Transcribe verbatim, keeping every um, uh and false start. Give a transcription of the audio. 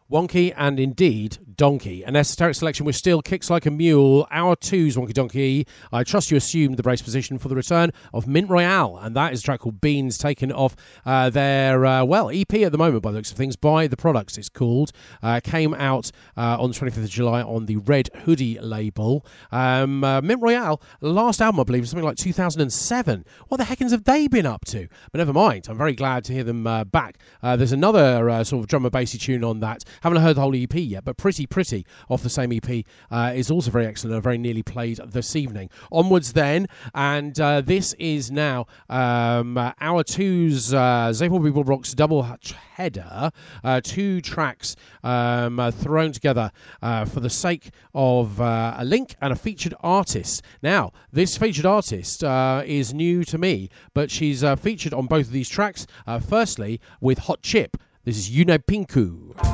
Wonky and indeed Donkey. An esoteric selection with Steel Kicks Like a Mule. Hour two's Wonky Donkey. I trust you assumed the brace position for the return of Mint Royale, and that is a track called Beans, taken off uh, their, uh, well, E P at the moment by the looks of things, By the Products it's called. Uh, came out uh, on the twenty-fifth of July on the Red Hoodie label. Um, uh, Mint Royale, last album I believe was something like two thousand seven. What the heckins have they been up to? But never mind, I'm very glad to hear them uh, back. Uh, there's another uh, sort of drum and bassy tune on that. Haven't heard the whole E P yet, but Pretty Pretty off the same E P uh, is also very excellent and very nearly played this evening. Onwards then, and uh, this is now um, uh, hour two's uh, Zapple People Rocks double header. Uh, two tracks um, uh, thrown together uh, for the sake of uh, a link and a featured artist. Now, this featured artist uh, is new to me, but she's uh, featured on both of these tracks. Uh, firstly, with Hot Chip. This is Yuna Pinku.